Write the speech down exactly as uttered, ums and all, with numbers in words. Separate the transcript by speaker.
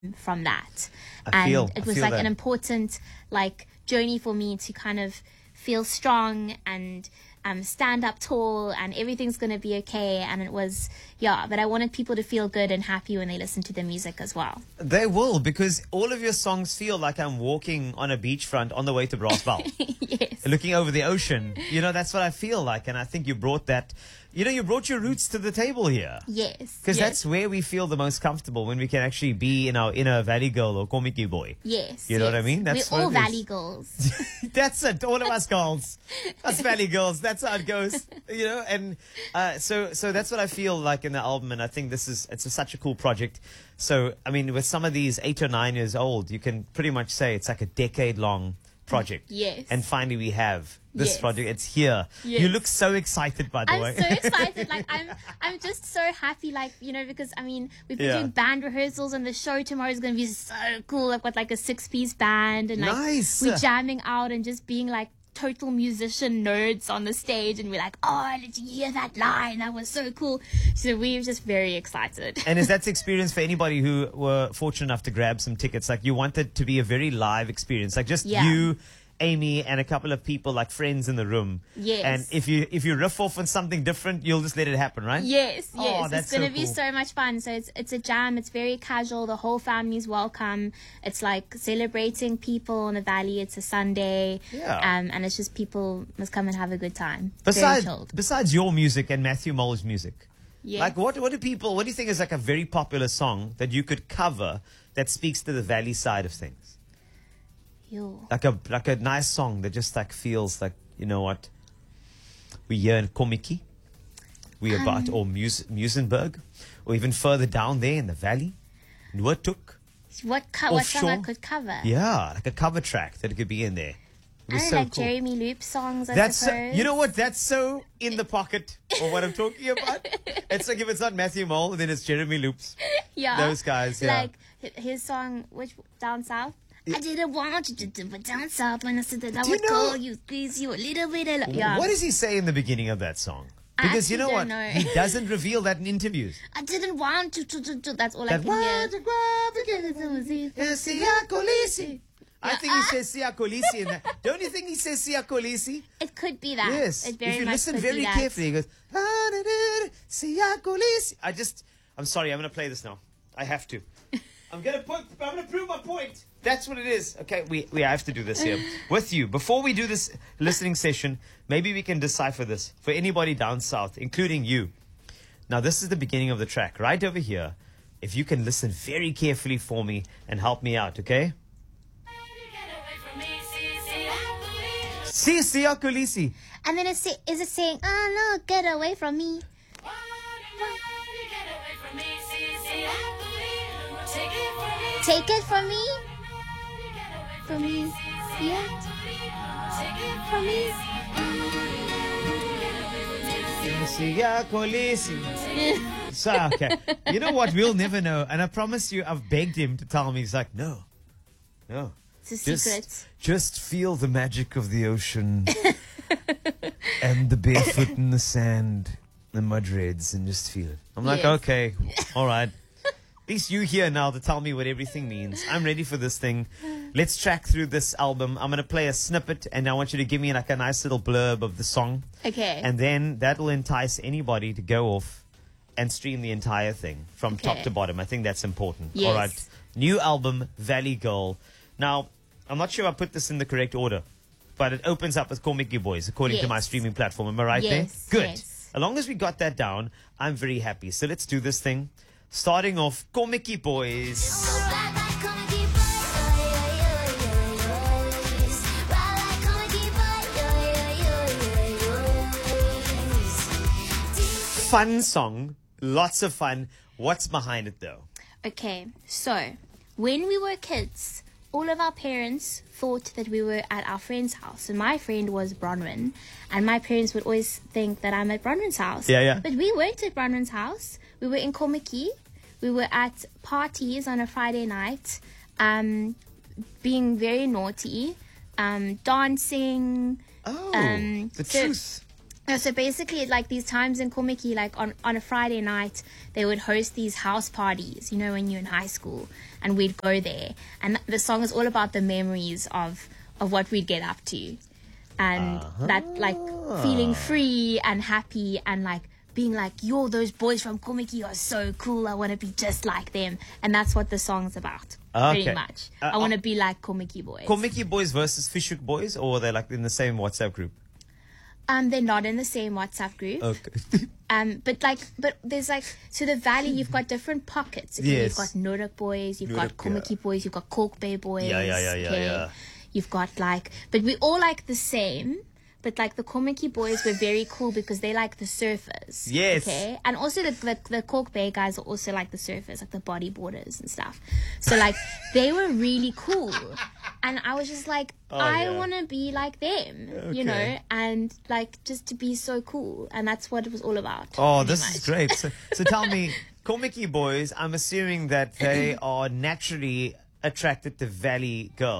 Speaker 1: from that.
Speaker 2: I
Speaker 1: and
Speaker 2: feel,
Speaker 1: it
Speaker 2: I
Speaker 1: was
Speaker 2: feel
Speaker 1: like
Speaker 2: that.
Speaker 1: an important like journey for me to kind of feel strong and um, stand up tall and everything's going to be okay. And it was, yeah, but I wanted people to feel good and happy when they listen to the music as well.
Speaker 2: They will, because all of your songs feel like I'm walking on a beachfront on the way to Brassval.
Speaker 1: Yes.
Speaker 2: Looking over the ocean. You know, that's what I feel like. And I think you brought that, you know, you brought your roots to the table here.
Speaker 1: Yes.
Speaker 2: Because
Speaker 1: yes.
Speaker 2: that's where we feel the most comfortable, when we can actually be in our inner Valley girl or Komiki boy.
Speaker 1: Yes.
Speaker 2: You know
Speaker 1: yes.
Speaker 2: what I mean? That's
Speaker 1: We're all
Speaker 2: what it is.
Speaker 1: Valley girls.
Speaker 2: That's it. All of us girls. Us Valley girls. That's how it goes. You know, and uh, so so that's what I feel like in the album. And I think this is, it's a, such a cool project. So, I mean, with some of these eight or nine years old, you can pretty much say it's like a decade long project.
Speaker 1: Yes.
Speaker 2: And finally we have this
Speaker 1: Yes.
Speaker 2: project. It's here.
Speaker 1: Yes.
Speaker 2: You look so excited, by the
Speaker 1: I'm
Speaker 2: way.
Speaker 1: so excited. Like I'm, I'm just so happy. Like, you know, because I mean, we've been
Speaker 2: Yeah.
Speaker 1: doing band rehearsals, and the show tomorrow is going to be so cool. I've got like a six-piece band, and like
Speaker 2: Nice.
Speaker 1: we're jamming out and just being like total musician nerds on the stage, and we're like, oh, did you hear that line? That was so cool. So we're just very excited.
Speaker 2: And is that experience for anybody who were fortunate enough to grab some tickets? Like, you want it to be a very live experience, like just
Speaker 1: Yeah.
Speaker 2: you, Amy, and a couple of people, like friends in the room.
Speaker 1: Yes.
Speaker 2: And if you if you riff off on something different, you'll just let it happen, right?
Speaker 1: Yes, yes.
Speaker 2: Oh, that's
Speaker 1: it's going to
Speaker 2: so
Speaker 1: be
Speaker 2: cool.
Speaker 1: so much fun. So it's it's a jam. It's very casual. The whole family's welcome. It's like celebrating people in the valley. It's a Sunday.
Speaker 2: Yeah.
Speaker 1: Um, and it's just people must come and have a good time.
Speaker 2: Besides
Speaker 1: very chilled.
Speaker 2: besides your music and Matthew Mole's music,
Speaker 1: Yes.
Speaker 2: like what what do people what do you think is like a very popular song that you could cover that speaks to the valley side of things?
Speaker 1: Yo.
Speaker 2: Like a like a nice song that just like feels like, you know what, we here in Komiki, we
Speaker 1: Um.
Speaker 2: about or Mus- Musenberg, or even further down there in the valley, Noordhoek.
Speaker 1: What co- what song I
Speaker 2: Offshore?
Speaker 1: could cover?
Speaker 2: Yeah, like a cover track that could be in there. It
Speaker 1: I
Speaker 2: was
Speaker 1: don't
Speaker 2: so
Speaker 1: like
Speaker 2: cool.
Speaker 1: Jeremy Loop songs, I
Speaker 2: That's so,
Speaker 1: suppose.
Speaker 2: you know what? That's so in the pocket of what I'm talking about. It's like if it's not Matthew Mole, then it's Jeremy Loops.
Speaker 1: Yeah.
Speaker 2: Those guys, yeah.
Speaker 1: Like hi- his song, which, Down South? I didn't want you to do it down south when I said that I
Speaker 2: Do you
Speaker 1: would
Speaker 2: know-
Speaker 1: call you, squeeze you a little bit. a lo- Yeah.
Speaker 2: What does he say in the beginning of that song?
Speaker 1: I
Speaker 2: Because you know
Speaker 1: actually
Speaker 2: what?
Speaker 1: don't know.
Speaker 2: He doesn't reveal that in interviews.
Speaker 1: I didn't want to, to, to, to. That's all I
Speaker 2: That
Speaker 1: can hear.
Speaker 2: I think he says Sia Kolisi in that. Don't you think he says Sia Kolisi?
Speaker 1: It could be that.
Speaker 2: Yes.
Speaker 1: It very
Speaker 2: If you
Speaker 1: much
Speaker 2: listen
Speaker 1: could
Speaker 2: very
Speaker 1: be that.
Speaker 2: carefully, he goes, Sia Kolisi. I just, I'm sorry, I'm going to play this now. I have to. I'm going to put, I'm going to prove my point. That's what it is. Okay, we, we have to do this here with you. Before we do this listening session, maybe we can decipher this for anybody down south, including you. Now, this is the beginning of the track right over here. If you can listen very carefully for me and help me out, okay? Si, Sia Kolisi.
Speaker 1: And then it's say, is it saying, oh no, get away from me? Take it from me? From me? Yeah. From me?
Speaker 2: Sia Kolisi. So, okay. You know what? We'll never know. And I promise you, I've begged him to tell me. He's like, no. No.
Speaker 1: It's a
Speaker 2: Just,
Speaker 1: secret.
Speaker 2: just feel the magic of the ocean and the barefoot in the sand, the mud reds, and just feel it. I'm like,
Speaker 1: Yes.
Speaker 2: okay, all right. At least you here now to tell me what everything means. I'm ready for this thing. Let's track through this album. I'm going to play a snippet, and I want you to give me like a nice little blurb of the song.
Speaker 1: Okay.
Speaker 2: And then that will entice anybody to go off and stream the entire thing from top
Speaker 1: Okay.
Speaker 2: to bottom. I think that's important.
Speaker 1: Yes.
Speaker 2: All right. New album, Valley Girl. Now, I'm not sure I put this in the correct order, but it opens up with Komiki Boys, according to
Speaker 1: Yes.
Speaker 2: my streaming platform. Am I right
Speaker 1: Yes,
Speaker 2: there? Good.
Speaker 1: yes.
Speaker 2: As long as we got that down, I'm very happy. So let's do this thing. Starting off, Komiki Boys. Fun song. Lots of fun. What's behind it, though?
Speaker 1: Okay, so when we were kids, all of our parents thought that we were at our friend's house. And my friend was Bronwyn, and my parents would always think that I'm at Bronwyn's house.
Speaker 2: Yeah, yeah.
Speaker 1: But we weren't at Bronwyn's house. We were in Komiki. We were at parties on a Friday night, um, being very naughty, um, dancing.
Speaker 2: Oh,
Speaker 1: Um,
Speaker 2: the
Speaker 1: so-
Speaker 2: truth.
Speaker 1: No, so basically, like these times in Komiki, like on, on a Friday night, they would host these house parties, you know, when you're in high school, and we'd go there. And the song is all about the memories of, of what we'd get up to. And
Speaker 2: Uh-huh.
Speaker 1: that, like, feeling free and happy and, like, being like, yo, those boys from Komiki are so cool. I want to be just like them. And that's what the song's about,
Speaker 2: Okay.
Speaker 1: pretty much.
Speaker 2: Uh,
Speaker 1: I want to be like Komiki boys.
Speaker 2: Komiki boys versus Fishhook boys, or they're like in the same WhatsApp group?
Speaker 1: Um, they're not in the same WhatsApp group.
Speaker 2: Okay.
Speaker 1: Um, but like, but there's like, so the valley, you've got different pockets. Okay?
Speaker 2: Yes.
Speaker 1: You've got Norak boys, you've got
Speaker 2: Norak, yeah.
Speaker 1: Komiki boys, you've got Cork Bay boys.
Speaker 2: Yeah, yeah, yeah, yeah,
Speaker 1: okay?
Speaker 2: yeah.
Speaker 1: You've got like, but we all like the same. But like the Komiki boys were very cool because they like the surfers.
Speaker 2: Yes.
Speaker 1: Okay. And also the, the the Cork Bay guys are also like the surfers, like the bodyboarders and stuff. So like they were really cool. And I was just like,
Speaker 2: Oh,
Speaker 1: I
Speaker 2: yeah.
Speaker 1: want to be like them,
Speaker 2: Okay.
Speaker 1: you know, and like just to be so cool. And that's what it was all about.
Speaker 2: Oh,
Speaker 1: pretty
Speaker 2: this
Speaker 1: much.
Speaker 2: is great. So, so tell me, Komiki boys, I'm assuming that they are naturally attracted to valley girls.